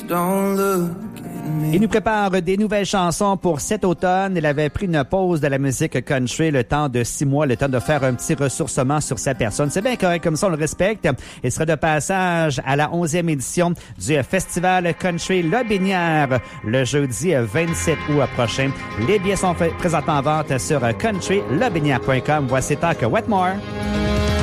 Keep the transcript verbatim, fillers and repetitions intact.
don't look at me. Il nous prépare des nouvelles chansons pour cet automne. Il avait pris une pause de la musique country, le temps de six mois, le temps de faire un petit ressourcement sur sa personne. C'est bien correct, comme ça on le respecte. Il sera de passage à la onzième édition du Festival Country Lotbinière le jeudi vingt-sept août prochain. Les billets sont présentés en vente sur country lotbinière point com. Voici Talk Wetmore.